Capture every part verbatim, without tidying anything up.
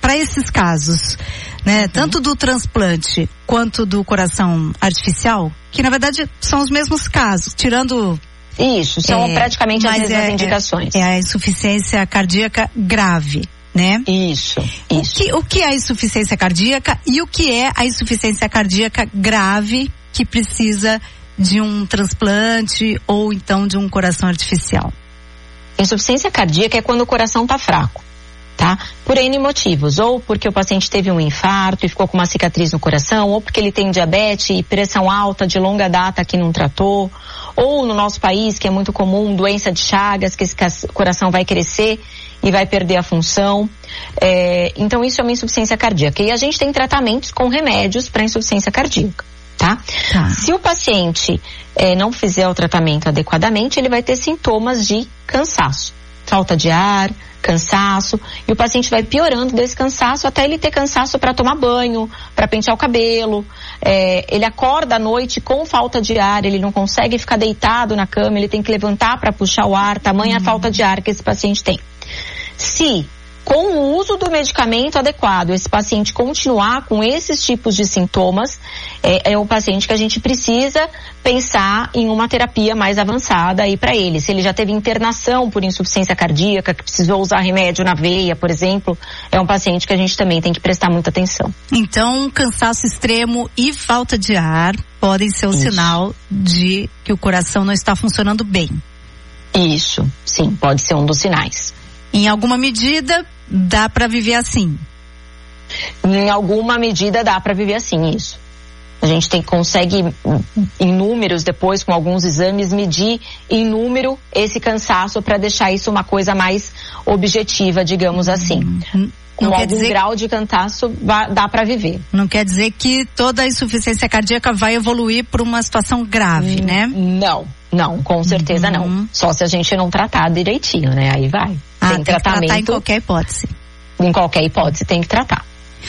para esses casos, né? Uhum. Tanto do transplante quanto do coração artificial, que na verdade são os mesmos casos, tirando... Isso, são é, praticamente as mesmas é, indicações. É a insuficiência cardíaca grave, né? Isso, isso. O que, o que é a insuficiência cardíaca e o que é a insuficiência cardíaca grave que precisa de um transplante ou então de um coração artificial? Insuficiência cardíaca é quando o coração está fraco, tá? Por N motivos, ou porque o paciente teve um infarto e ficou com uma cicatriz no coração, ou porque ele tem diabetes e pressão alta de longa data que não tratou, ou no nosso país, que é muito comum, doença de Chagas, que esse coração vai crescer e vai perder a função. É, então isso é uma insuficiência cardíaca. E a gente tem tratamentos com remédios para insuficiência cardíaca, tá? Tá. Se o paciente é, não fizer o tratamento adequadamente, ele vai ter sintomas de cansaço, falta de ar, cansaço, e o paciente vai piorando desse cansaço até ele ter cansaço para tomar banho, para pentear o cabelo. É, ele acorda à noite com falta de ar, ele não consegue ficar deitado na cama, ele tem que levantar para puxar o ar, tamanha uhum. a falta de ar que esse paciente tem. Se com o uso do medicamento adequado, esse paciente continuar com esses tipos de sintomas, é, é o paciente que a gente precisa pensar em uma terapia mais avançada aí para ele. Se ele já teve internação por insuficiência cardíaca, que precisou usar remédio na veia, por exemplo, é um paciente que a gente também tem que prestar muita atenção. Então, cansaço extremo e falta de ar podem ser o Isso. sinal de que o coração não está funcionando bem. Isso, sim, pode ser um dos sinais. Em alguma medida, dá para viver assim? Em alguma medida dá para viver assim, isso. A gente tem, consegue, em números, depois com alguns exames, medir em número esse cansaço para deixar isso uma coisa mais objetiva, digamos assim. Não com quer algum dizer... grau de cansaço dá para viver. Não quer dizer que toda a insuficiência cardíaca vai evoluir para uma situação grave, hum, né? Não, não, com certeza uhum. não. Só se a gente não tratar direitinho, né? Aí vai. Ah, tem, tem tratamento. Que tratar em qualquer hipótese. Em qualquer hipótese tem que tratar.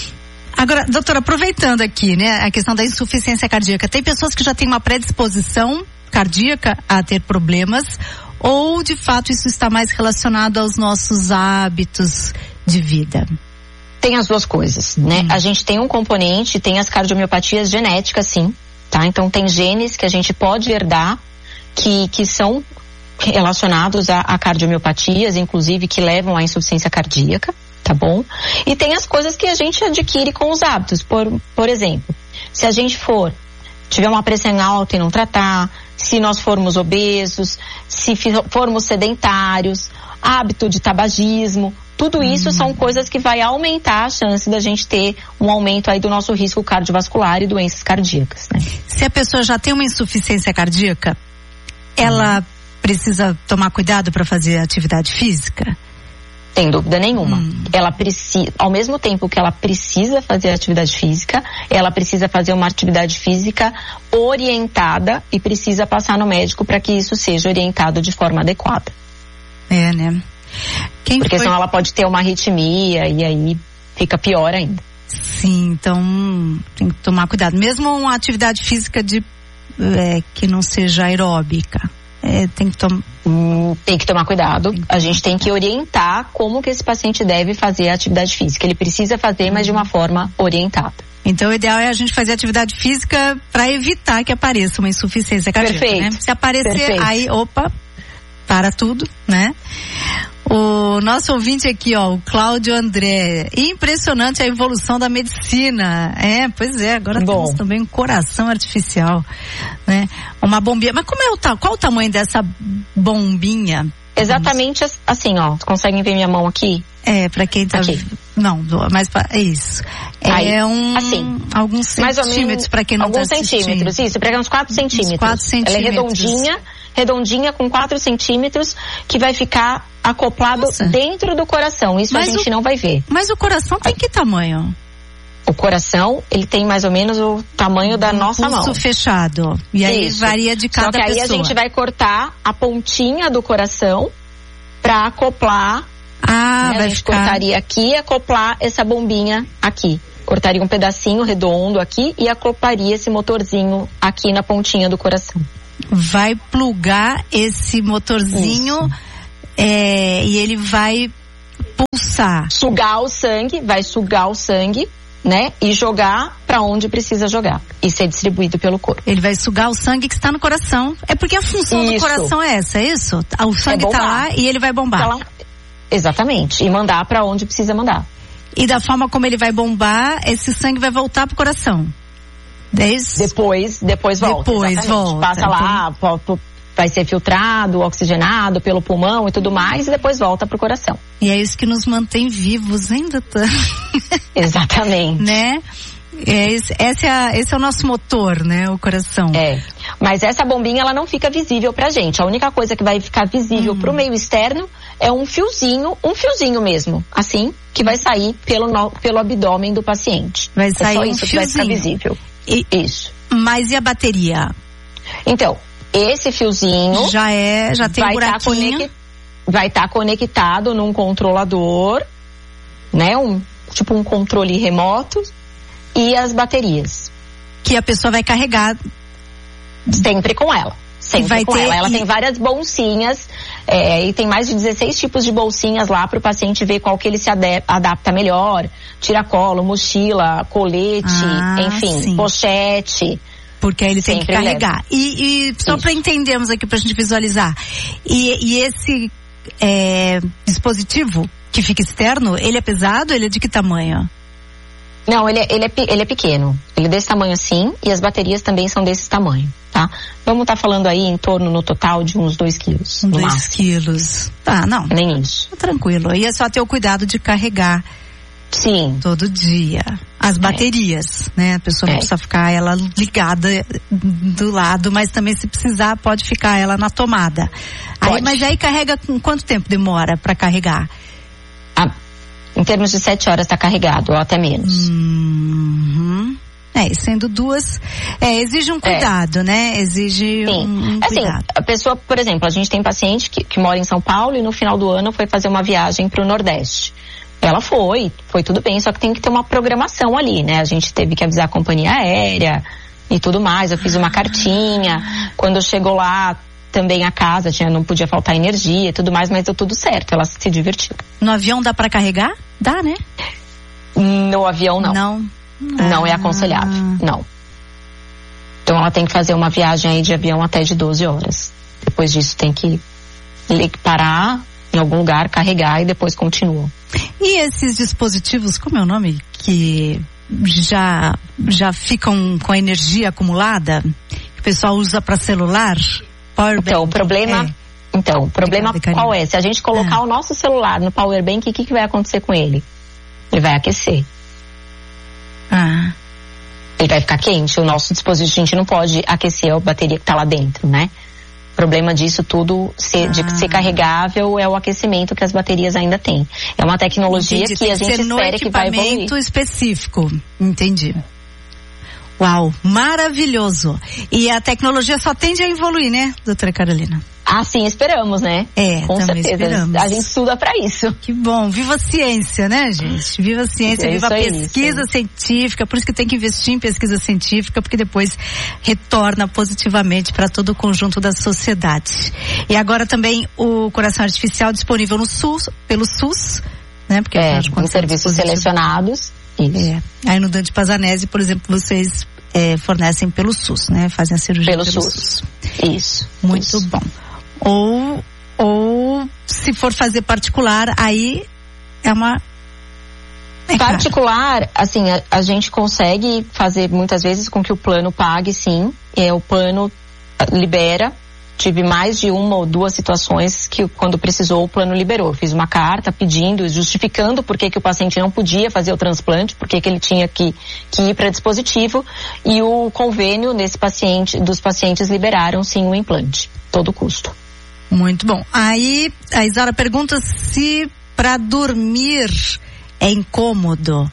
Agora, doutora, aproveitando aqui, né, a questão da insuficiência cardíaca, tem pessoas que já têm uma predisposição cardíaca a ter problemas, ou de fato isso está mais relacionado aos nossos hábitos de vida? Tem as duas coisas, né? Hum. A gente tem um componente, tem as cardiomiopatias genéticas, sim, tá? Então tem genes que a gente pode herdar que, que são relacionados a, a cardiomiopatias, inclusive que levam à insuficiência cardíaca, tá bom? E tem as coisas que a gente adquire com os hábitos, por, por exemplo, se a gente for, tiver uma pressão alta e não tratar, se nós formos obesos, se formos sedentários, hábito de tabagismo, tudo isso hum. são coisas que vai aumentar a chance da gente ter um aumento aí do nosso risco cardiovascular e doenças cardíacas, né? Se a pessoa já tem uma insuficiência cardíaca, ela hum. precisa tomar cuidado para fazer atividade física? Sem dúvida nenhuma. Hum. Ela precisa, ao mesmo tempo que ela precisa fazer atividade física, ela precisa fazer uma atividade física orientada e precisa passar no médico para que isso seja orientado de forma adequada. É, né? Quem Porque foi... senão ela pode ter uma arritmia e aí fica pior ainda. Sim, então tem que tomar cuidado. Mesmo uma atividade física de, é, que não seja aeróbica. É, tem que tomar hum, tem que tomar cuidado. A gente tem que orientar como que esse paciente deve fazer a atividade física. Ele precisa fazer, mas de uma forma orientada. Então o ideal é a gente fazer atividade física para evitar que apareça uma insuficiência cardíaca. Perfeito. Né? Se aparecer, Perfeito. aí, opa, para tudo, né? O nosso ouvinte aqui, ó, o Cláudio André, impressionante a evolução da medicina. É, pois é, agora Bom. temos também um coração artificial, né? Uma bombinha, mas como é o ta- qual o tamanho dessa bombinha? Exatamente assim, ó, vocês conseguem ver minha mão aqui? É, pra quem tá... Aqui. Não, mas pra, é isso. É Aí, um... assim, alguns mais centímetros pra quem não alguns tá assistindo. centímetros, isso, pega uns quatro centímetros. quatro centímetros. Ela é redondinha, redondinha com quatro centímetros, que vai ficar acoplado Nossa. dentro do coração. Isso Mas a gente o, não vai ver. Mas o coração tem que tamanho? O coração, ele tem mais ou menos o tamanho da um nossa mão. Pulso fechado. E aí Isso. varia de cada Só que aí pessoa. a gente vai cortar a pontinha do coração para acoplar. Ah, né? vai A gente ficar... cortaria aqui e acoplar essa bombinha aqui. Cortaria um pedacinho redondo aqui e acoplaria esse motorzinho aqui na pontinha do coração. Vai plugar esse motorzinho é, e ele vai pulsar. Sugar o sangue, vai sugar o sangue, né? E jogar para onde precisa jogar. E ser distribuído pelo corpo. Ele vai sugar o sangue que está no coração. É porque a função isso. do coração é essa, é isso? O sangue está é lá e ele vai bombar. Tá lá. Exatamente. E mandar para onde precisa mandar. E da forma como ele vai bombar, esse sangue vai voltar pro coração. Desde... Depois, depois volta. Depois exatamente. volta. Passa então... lá, vai ser filtrado, oxigenado pelo pulmão e tudo mais, e depois volta pro coração. E é isso que nos mantém vivos, hein, doutor? Exatamente. Né? É, esse, esse, é, esse é o nosso motor, né? O coração. É. Mas essa bombinha, ela não fica visível pra gente. A única coisa que vai ficar visível hum. pro meio externo é um fiozinho, um fiozinho mesmo, assim, que vai sair pelo, no, pelo abdômen do paciente. Vai sair é só um isso fiozinho. Que vai ficar visível. E, isso. Mas e a bateria? Então, esse fiozinho já é, já tem vai um buraquinho. Tá conect, vai estar tá conectado num controlador, né? Um, tipo um controle remoto e as baterias. Que a pessoa vai carregar. Sempre com ela. Sempre vai com ter, ela. Ela e... tem várias bolsinhas é, e tem mais de dezesseis tipos de bolsinhas lá para o paciente ver qual que ele se adapta melhor. Tiracolo, mochila, colete, ah, enfim, sim. pochete. Porque aí ele tem que carregar. E, e só para entendermos aqui, pra gente visualizar. E, e esse é, dispositivo que fica externo, ele é pesado? Ele é de que tamanho? Não, ele é, ele é, ele é pequeno. Ele é desse tamanho assim, e as baterias também são desse tamanho, tá? Vamos estar tá falando aí em torno, no total, de uns dois quilos. Dois máximo. quilos. Tá, não. Nem isso. Tranquilo. E é só ter o cuidado de carregar. Sim. Todo dia. As baterias, é. né? A pessoa não é. precisa ficar ela ligada do lado, mas também se precisar pode ficar ela na tomada. Aí, mas aí carrega com quanto tempo demora para carregar? Ah, em termos de sete horas está carregado, ou até menos. Uhum. É, sendo duas, é, exige um cuidado, é. né? Exige Sim. um, um assim, cuidado. A pessoa, por exemplo, a gente tem paciente que, que mora em São Paulo e no final do ano foi fazer uma viagem para o Nordeste. Ela foi, foi tudo bem, só que tem que ter uma programação ali, né? A gente teve que avisar a companhia aérea e tudo mais. Eu fiz uma cartinha. Quando chegou lá, também a casa tinha, não podia faltar energia e tudo mais, mas deu tudo certo. Ela se divertiu. No avião dá para carregar? Dá, né? No avião, não. Não. Não é aconselhável, não. Então ela tem que fazer uma viagem aí de avião até de doze horas. Depois disso tem que parar em algum lugar, carregar e depois continua. E esses dispositivos, como é o nome? Que já, já ficam com a energia acumulada? Que o pessoal usa para celular? Powerbank, então, o problema... É. Então, o problema qual é? Se a gente colocar é. o nosso celular no Powerbank, o que, que vai acontecer com ele? Ele vai aquecer. Ah. Ele vai ficar quente. O nosso dispositivo, a gente não pode aquecer a bateria que está lá dentro, né? O problema disso tudo, ser, ah. de ser carregável, é o aquecimento que as baterias ainda têm. É uma tecnologia Entendi. que Tem a gente que espera que vai evoluir. equipamento específico. Entendi. Uau, maravilhoso. E a tecnologia só tende a evoluir, né, doutora Carolina? Ah, sim, esperamos, né? É, com também certeza. Esperamos. A gente estuda pra isso. Que bom. Viva a ciência, né, gente? Viva a ciência, é viva a aí, pesquisa científica. Por isso que tem que investir em pesquisa científica, porque depois retorna positivamente para todo o conjunto da sociedade. E agora também o coração artificial disponível no SUS, pelo SUS, né? Porque é, em serviços selecionados. Isso. É. Aí no Dante Pazanese, por exemplo, vocês é, fornecem pelo SUS, né? Fazem a cirurgia pelo, pelo SUS. SUS. Isso. Muito isso. bom. Ou, ou se for fazer particular, aí é uma... É particular, claro. assim, a, a gente consegue fazer muitas vezes com que o plano pague, sim. É, o plano libera. Tive mais de uma ou duas situações que quando precisou o plano liberou. Fiz uma carta pedindo, justificando por que que o paciente não podia fazer o transplante, por que que ele tinha que, que ir para dispositivo, e o convênio nesse paciente, dos pacientes liberaram sim o implante, todo o custo. Muito bom. Aí a Isaura pergunta se para dormir é incômodo.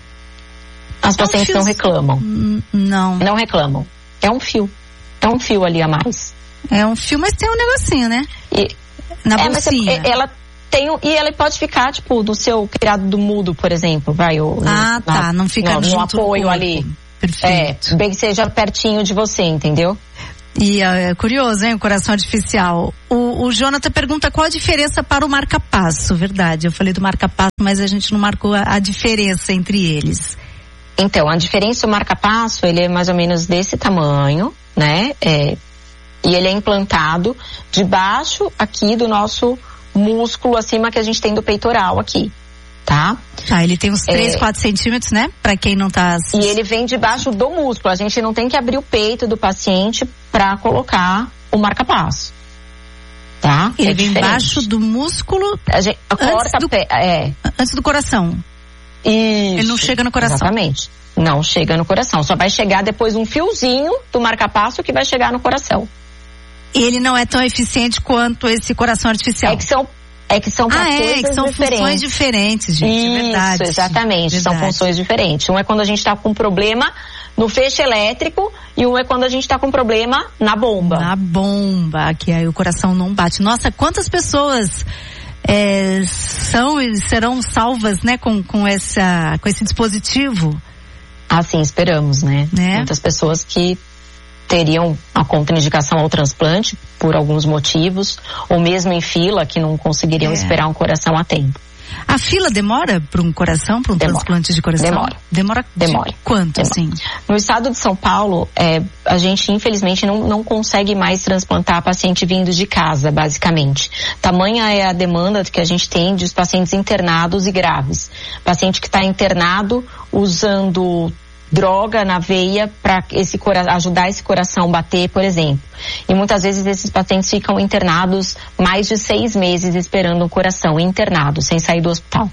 As pacientes não reclamam. Não. Não reclamam. É um fio. É um fio ali a mais. É um fio, mas tem um negocinho, né? E, Na é, bolsinha. Mas ela tem um, e ela pode ficar, tipo, do seu criado do mudo, por exemplo, vai. O, ah, no, tá. Na, não fica no, junto no apoio no ali. Perfeito. É, bem que seja pertinho de você, entendeu? E é curioso, hein, o coração artificial. O, o Jonathan pergunta qual a diferença para o marca-passo, verdade. Eu falei do marca-passo, mas a gente não marcou a, a diferença entre eles. Então, a diferença do marca-passo, ele é mais ou menos desse tamanho, né? É, e ele é implantado debaixo aqui do nosso músculo acima que a gente tem do peitoral aqui, tá? Ah, ele tem uns três, é, quatro centímetros, né? Pra quem não tá... E ele vem debaixo do músculo. A gente não tem que abrir o peito do paciente pra colocar o marca-passo, tá? Ele é vem diferente. embaixo do músculo, a gente, a antes, corta do, pé, é. antes do coração. Isso. Ele não chega no coração. Exatamente. Não chega no coração. Só vai chegar depois um fiozinho do marca-passo que vai chegar no coração. Ele não é tão eficiente quanto esse coração artificial. É que são, é que são ah, é, que são diferentes. funções diferentes, gente. Isso, é verdade. Exatamente. Verdade. São funções diferentes. Um é quando a gente está com problema no feixe elétrico e um é quando a gente está com problema na bomba. Na bomba, que aí o coração não bate. Nossa, quantas pessoas é, são e serão salvas, né, com, com, essa, com esse dispositivo? Assim esperamos, né? né? Muitas pessoas que teriam a contraindicação ao transplante por alguns motivos, ou mesmo em fila que não conseguiriam é. esperar um coração a tempo. A fila demora para um coração, para um demora. transplante de coração? Demora. Demora, demora. De quanto, demora. assim? No estado de São Paulo, é, a gente infelizmente não, não consegue mais transplantar paciente vindo de casa, basicamente. Tamanha é a demanda que a gente tem dos pacientes internados e graves. Paciente que está internado usando droga na veia para esse ajudar esse coração bater, por exemplo. E muitas vezes esses pacientes ficam internados mais de seis meses esperando um coração, internado, sem sair do hospital.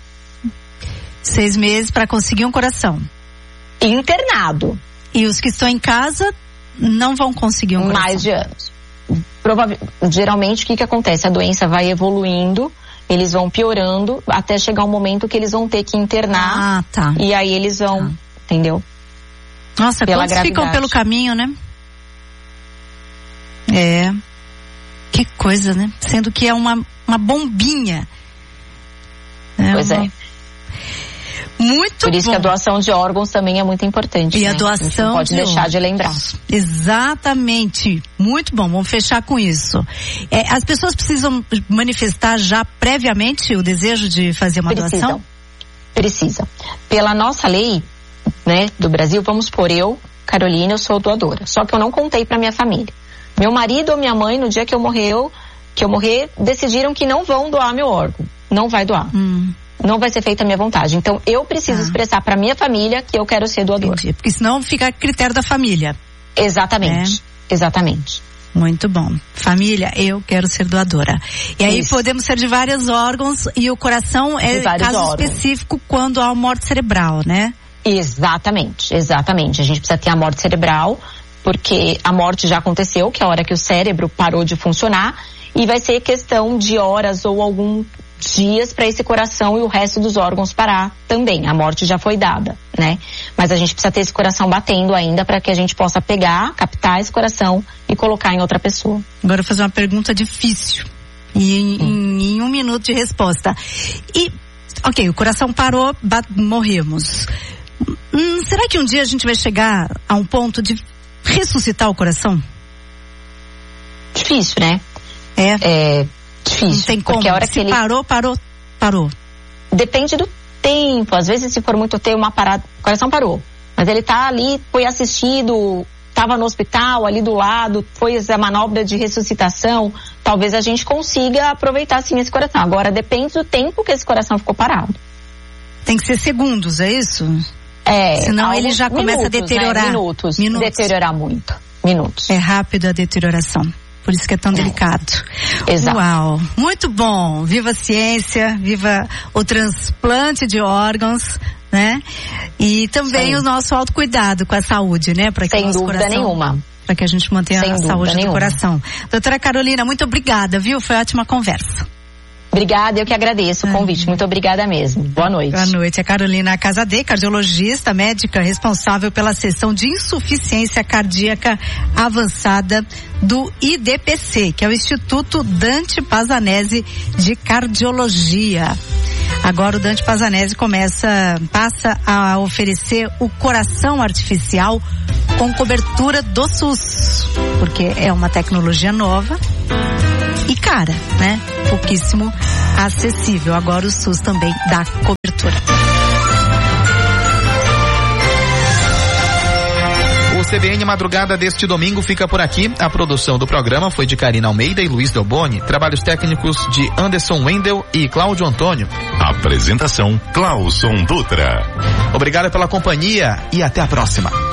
Seis meses para conseguir um coração. Internado. E os que estão em casa não vão conseguir um coração. Mais de anos. Provavel... Geralmente o que que acontece? A doença vai evoluindo, eles vão piorando, até chegar um momento que eles vão ter que internar. Ah, tá. E aí eles vão, tá. entendeu? Nossa, Pela quantos gravidade. ficam pelo caminho, né? É. Que coisa, né? Sendo que é uma, uma bombinha. É pois uma... é. Muito Por isso bom. que a doação de órgãos também é muito importante. E né? a doação a gente não pode de deixar órgãos. de lembrar. Exatamente. Muito bom. Vamos fechar com isso. É, as pessoas precisam manifestar já previamente o desejo de fazer uma Precisam. doação? Precisa. Pela nossa lei, né, do Brasil, vamos por eu, Carolina, eu sou doadora. Só que eu não contei para minha família. Meu marido ou minha mãe, no dia que eu morrer, que eu morrer, decidiram que não vão doar meu órgão. Não vai doar. Hum. Não vai ser feita a minha vontade. Então, eu preciso ah. expressar para minha família que eu quero ser doadora. Entendi. Porque senão fica a critério da família. Exatamente. É. Exatamente. Muito bom. Família, eu quero ser doadora. E aí Isso. podemos ser de vários órgãos e o coração é caso órgãos. específico quando há morte cerebral, né? Exatamente, exatamente. A gente precisa ter a morte cerebral, porque a morte já aconteceu, que é a hora que o cérebro parou de funcionar, e vai ser questão de horas ou alguns dias para esse coração e o resto dos órgãos parar também. A morte já foi dada, né? Mas a gente precisa ter esse coração batendo ainda para que a gente possa pegar, captar esse coração e colocar em outra pessoa. Agora eu vou fazer uma pergunta difícil. E em, hum. em, em um minuto de resposta. E, ok, o coração parou, bat, morremos. Hum, será que um dia a gente vai chegar a um ponto de ressuscitar o coração? Difícil, né? É. É difícil. Não tem como. Porque a hora se que ele... parou, parou, parou. Depende do tempo. Às vezes, se for muito tempo, uma parada, o coração parou. Mas ele tá ali, foi assistido, estava no hospital, ali do lado, foi a manobra de ressuscitação. Talvez a gente consiga aproveitar, sim, esse coração. Agora, depende do tempo que esse coração ficou parado. Tem que ser segundos, é isso? É. Senão ele já começa minutos, a deteriorar. Né? Minutos. Minutos. Deteriorar muito. Minutos. É rápido a deterioração. Por isso que é tão é. delicado. Exato. Uau, muito bom. Viva a ciência, viva o transplante de órgãos, né? E também Sim. o nosso autocuidado com a saúde, né? Para que Sem o nosso dúvida coração, nenhuma. Para que a gente mantenha Sem a saúde nenhuma. do coração. Doutora Carolina, muito obrigada, viu? Foi ótima conversa. Obrigada, eu que agradeço o convite. Muito obrigada mesmo. Boa noite. Boa noite. A Carolina Casadei, cardiologista, médica responsável pela seção de insuficiência cardíaca avançada do I D P C, que é o Instituto Dante Pazanese de Cardiologia. Agora o Dante Pazanese começa, passa a oferecer o coração artificial com cobertura do SUS, porque é uma tecnologia nova e cara, né? Pouquíssimo acessível. Agora o SUS também dá cobertura. O C B N Madrugada deste domingo fica por aqui. A produção do programa foi de Karina Almeida e Luiz Delboni. Trabalhos técnicos de Anderson Wendel e Cláudio Antônio. Apresentação Clauson Dutra. Obrigado pela companhia e até a próxima.